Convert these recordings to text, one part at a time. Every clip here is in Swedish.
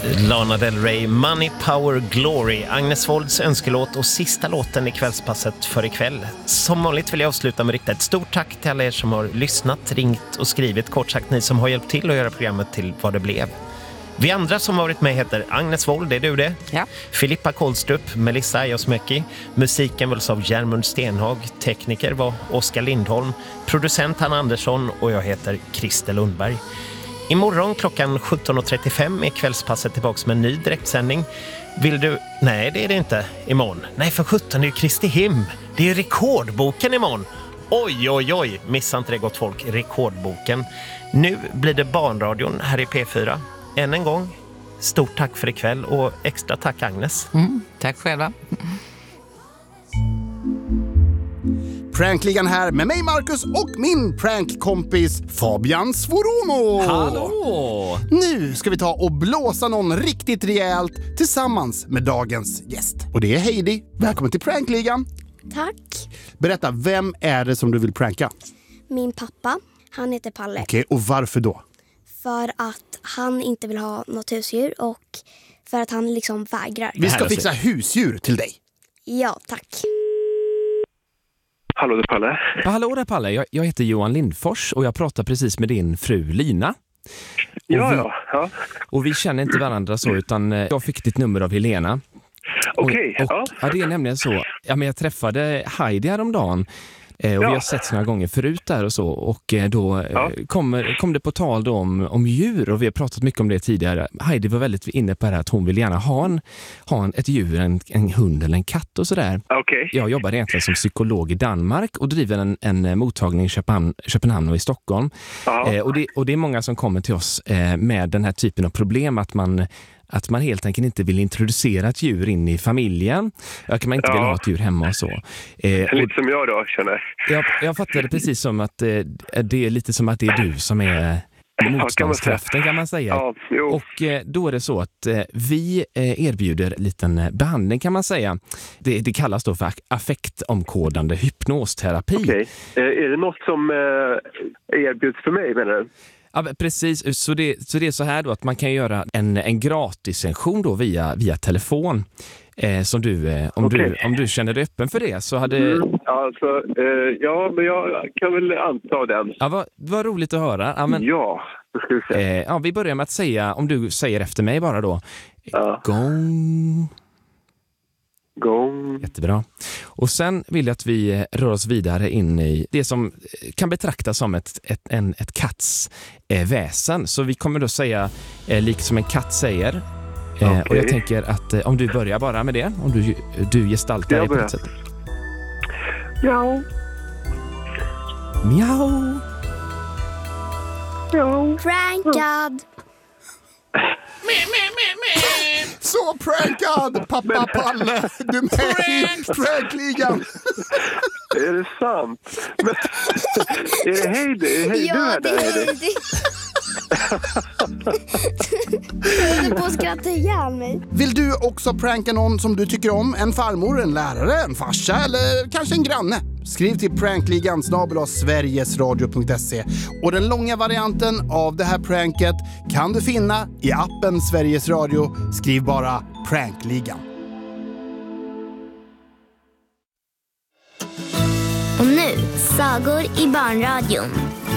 Lana Del Rey, Money, Power, Glory, Agnes Wolds önskelåt och sista låten i kvällspasset för ikväll. Som vanligt vill jag avsluta med att rikta ett stort tack till alla er som har lyssnat, ringt och skrivit. Kort sagt, ni som har hjälpt till att göra programmet till vad det blev. Vi andra som har varit med heter Agnes Wold, det är du det? Ja. Filippa Kolstrup, Melissa Ajosmäki. Musiken väls av Järmund Stenhag. Tekniker var Oskar Lindholm. Producent Hanna Andersson och jag heter Christer Lundberg. Imorgon klockan 17.35 är kvällspasset tillbaka med en ny direktsändning. Vill du... Nej, det är det inte imorgon. Nej, för 17 är ju Kristi him. Det är rekordboken imorgon. Oj, oj, oj. Missa inte det, gott folk. Rekordboken. Nu blir det barnradion här i P4. Än en gång, stort tack för ikväll och extra tack Agnes. Tack själva. Prankligan här med mig Marcus och min prankkompis Fabian Svoromo. Hallå! Nu ska vi ta och blåsa någon riktigt rejält tillsammans med dagens gäst. Och det är Heidi. Välkommen till Prankligan. Tack. Berätta, vem är det som du vill pranka? Min pappa, han heter Palle. Okej, och varför då? För att han inte vill ha något husdjur och för att han liksom vägrar. Vi ska fixa husdjur till dig. Ja, tack. Hallå, det är Palle. Ja, hallå där Palle, jag heter Johan Lindfors och jag pratar precis med din fru Lina. Ja. Och vi känner inte varandra så, utan jag fick ditt nummer av Helena. Okej, Ja, det är nämligen så. Ja, men jag träffade Heidi häromdagen. Och vi har sett några gånger förut där och så. Och då kom det på tal då om djur. Och vi har pratat mycket om det tidigare. Heidi var väldigt inne på det här att hon vill gärna ha ett djur, en hund eller en katt och sådär. Okej. Jag jobbar egentligen som psykolog i Danmark och driver en mottagning i Köpenhamn och i Stockholm. Och det är många som kommer till oss med den här typen av problem, att man helt enkelt inte vill introducera ett djur in i familjen. Att man inte vill ha ett djur hemma och så. Lite som jag då, känner. Jag fattar det precis som att det är lite som att det är du som är motståndskraften, kan man säga. Ja, och då är det så att vi erbjuder en liten behandling, kan man säga. Det kallas då för affektomkodande hypnosterapi. Okej. Är det något som erbjuds för mig, menar du? Ja, precis. Så det är så här då att man kan göra en gratis session då via telefon. Som om du känner dig öppen för det så hade... men jag kan väl anta den. Ja, vad roligt att höra. Ja, men, då ska vi se. Vi börjar med att säga, om du säger efter mig bara då. Gång. Jättebra. Och sen vill jag att vi rör oss vidare in i det som kan betraktas som ett katts väsen. Så vi kommer då säga liksom en katt säger. Och jag tänker att om du börjar bara med det, om du gestaltar det på ett sätt. Miau. Miau. Miau. Prankad. Så prankad, pappa Palle. Du är med i Prankligan. Är det sant? Men, är det Heidi? Ja, det är Heidi. Jag håller på att skratta ihjäl mig. Vill du också pranka någon som du tycker om? En farmor, en lärare, en farsa eller kanske en granne? Skriv till prankligan@sverigesradio.se. Och den långa varianten av det här pranket kan du finna i appen Sveriges Radio. Skriv bara Prankligan. Och nu, sagor i barnradion.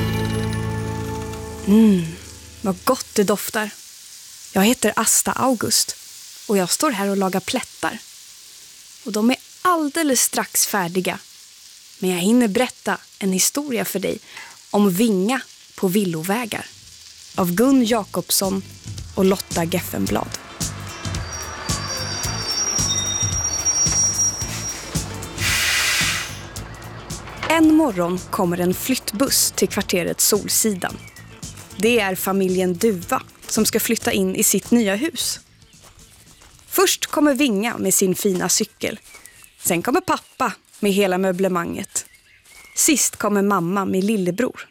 Vad gott det doftar. Jag heter Asta August och jag står här och lagar plättar. Och de är alldeles strax färdiga. Men jag hinner berätta en historia för dig om Vinga på villovägar av Gun Jakobsson och Lotta Geffenblad. En morgon kommer en flyttbuss till kvarteret Solsidan. Det är familjen Duva som ska flytta in i sitt nya hus. Först kommer Vinga med sin fina cykel. Sen kommer pappa med hela möblemanget. Sist kommer mamma med lillebror.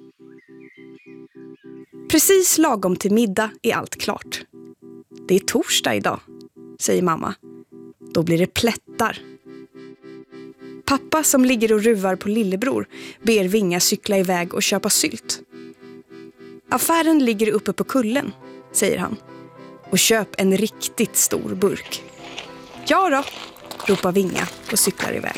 Precis lagom till middag är allt klart. Det är torsdag idag, säger mamma. Då blir det plättar. Pappa som ligger och ruvar på lillebror ber Vinga cykla iväg och köpa sylt. Affären ligger uppe på kullen, säger han. och köp en riktigt stor burk. Ja då, ropar Vinga och cyklar iväg.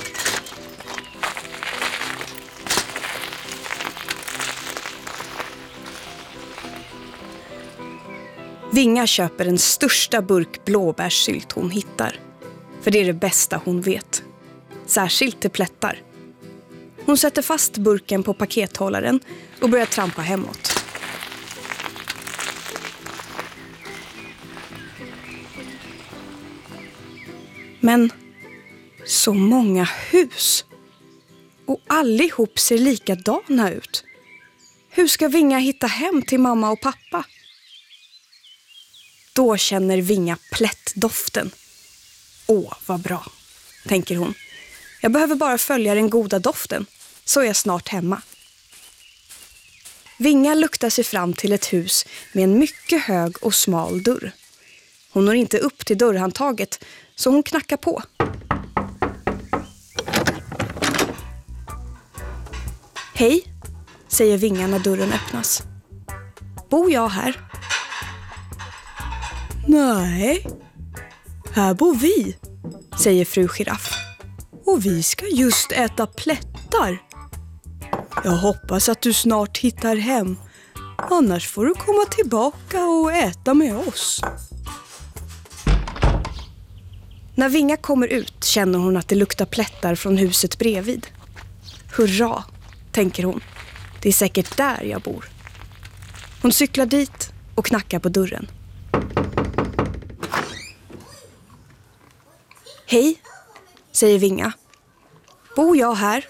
Vinga köper den största burk blåbärssylt hon hittar. För det är det bästa hon vet. Särskilt till plättar. Hon sätter fast burken på pakethållaren och börjar trampa hemåt. Men så många hus. Och allihop ser likadana ut. Hur ska Vinga hitta hem till mamma och pappa? Då känner Vinga plättdoften. Åh, vad bra, tänker hon. Jag behöver bara följa den goda doften, så är jag snart hemma. Vinga luktar sig fram till ett hus med en mycket hög och smal dörr. Hon når inte upp till dörrhandtaget, så hon knackar på. Hej, säger Vinga när dörren öppnas. Bor jag här? Nej, här bor vi, säger fru Giraff. Och vi ska just äta plättar. Jag hoppas att du snart hittar hem. Annars får du komma tillbaka och äta med oss. När Vinga kommer ut känner hon att det luktar plättar från huset bredvid. Hurra, tänker hon. Det är säkert där jag bor. Hon cyklar dit och knackar på dörren. Hej, säger Vinga. Bor jag här?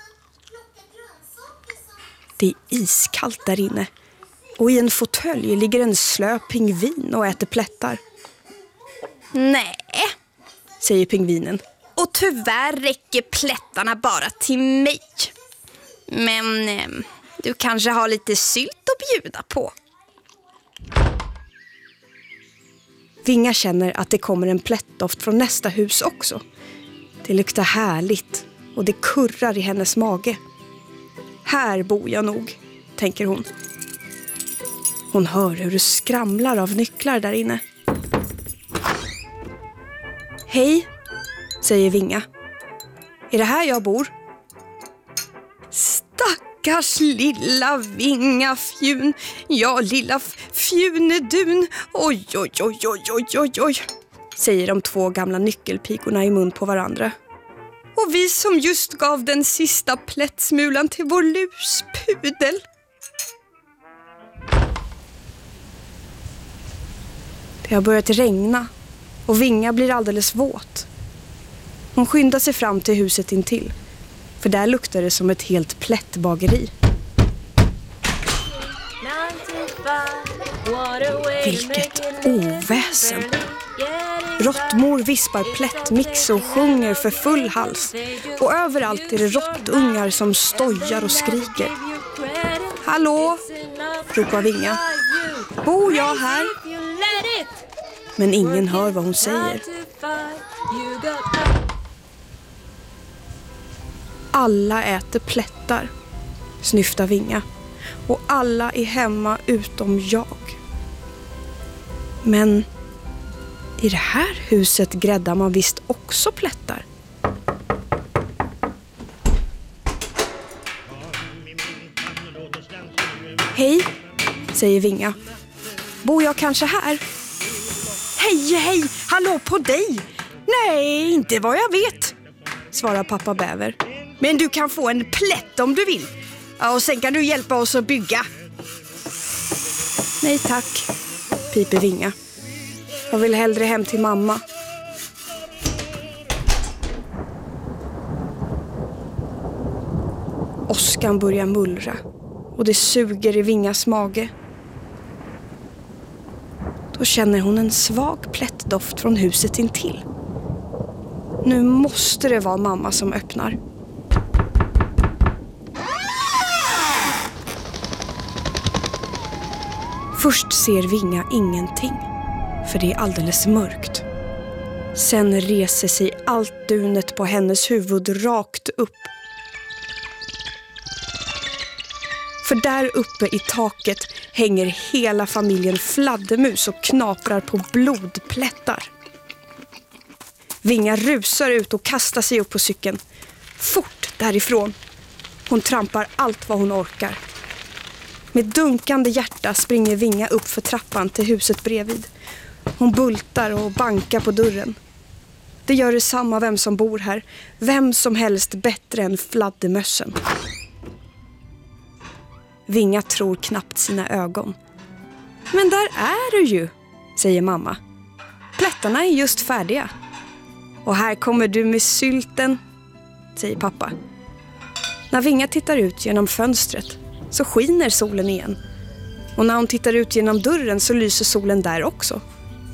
Det är iskallt där inne. Och i en fåtölj ligger en slö pingvin och äter plättar. Nej, säger pingvinen. Och tyvärr räcker plättarna bara till mig. Men du kanske har lite sylt att bjuda på. Vinga känner att det kommer en plättdoft från nästa hus också. Det luktar härligt och det kurrar i hennes mage. Här bor jag nog, tänker hon. Hon hör hur det skramlar av nycklar där inne. Hej, säger Vinga. Är det här jag bor? Stackars lilla Vingafjun. Ja, lilla fjunedun. Oj, oj, oj, oj, oj, oj, oj, säger de två gamla nyckelpigorna i mun på varandra. Och vi som just gav den sista plättsmulan till vår luspudel. Det har börjat regna och Vinga blir alldeles våt. Hon skyndar sig fram till huset intill, för där luktar det som ett helt plättbageri. Vilket oväsen! Råttmor vispar plättmix och sjunger för full hals. Och överallt är det råttungar som stojar och skriker. Hallå, ropar Vinga. Bor jag här? Men ingen hör vad hon säger. Alla äter plättar, snyftar Vinga. Och alla är hemma utom jag. Men i det här huset gräddar man visst också plättar. Hej, säger Vinga. Bor jag kanske här? Hej, hej, hallå på dig! Nej, inte vad jag vet, svarar pappa bäver. Men du kan få en plätt om du vill. Ja, och sen kan du hjälpa oss att bygga. Nej tack, piper Vinga. Jag vill hellre hem till mamma. Åskan börjar mullra och det suger i Vingas mage. Då känner hon en svag plättdoft från huset intill. Nu måste det vara mamma som öppnar. Först ser Vinga ingenting, för det är alldeles mörkt. Sen reser sig allt dunet på hennes huvud rakt upp. För där uppe i taket hänger hela familjen fladdermus och knaprar på blodplättar. Vinga rusar ut och kastar sig upp på cykeln. Fort därifrån. Hon trampar allt vad hon orkar. Med dunkande hjärta springer Vinga upp för trappan till huset bredvid. Hon bultar och bankar på dörren. Det gör detsamma vem som bor här. Vem som helst bättre än fladdermössen. Vinga tror knappt sina ögon. Men där är du ju, säger mamma. Plättarna är just färdiga. Och här kommer du med sylten, säger pappa. När Vinga tittar ut genom fönstret så skiner solen igen. Och när hon tittar ut genom dörren så lyser solen där också.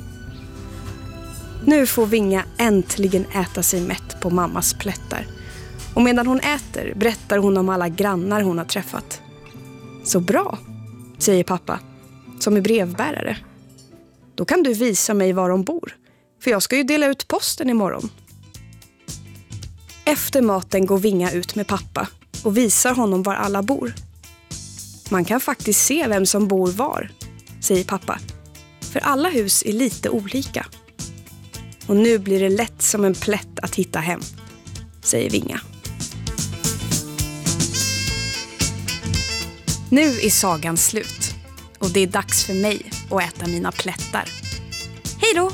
Nu får Vinga äntligen äta sig mätt på mammas plättar. Och medan hon äter berättar hon om alla grannar hon har träffat. Så bra, säger pappa, som är brevbärare. Då kan du visa mig var de bor, för jag ska ju dela ut posten imorgon. Efter maten går Vinga ut med pappa och visar honom var alla bor. Man kan faktiskt se vem som bor var, säger pappa, för alla hus är lite olika. Och nu blir det lätt som en plätt att hitta hem, säger Vinga. Nu är sagan slut och det är dags för mig att äta mina plättar. Hej då!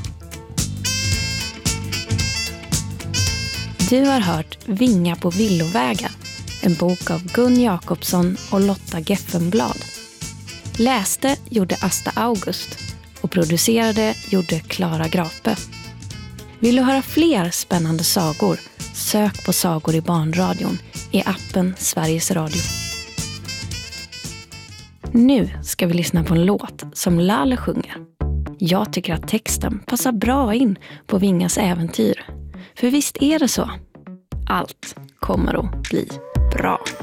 Du har hört Vinga på villovägar, en bok av Gun Jakobsson och Lotta Geffenblad. Läste gjorde Asta August och producerade gjorde Klara Grape. Vill du höra fler spännande sagor? Sök på Sagor i barnradion i appen Sveriges Radio. Nu ska vi lyssna på en låt som Lalle sjunger. Jag tycker att texten passar bra in på Vingas äventyr. För visst är det så? Allt kommer att bli bra.